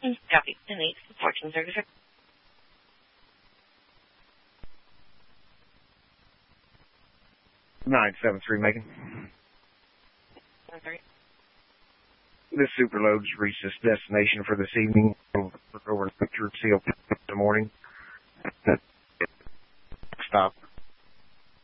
Copy. And the Fortune Service. 973, Megan. Okay. This superload's reached its destination for this evening. Over the picture seal in the morning.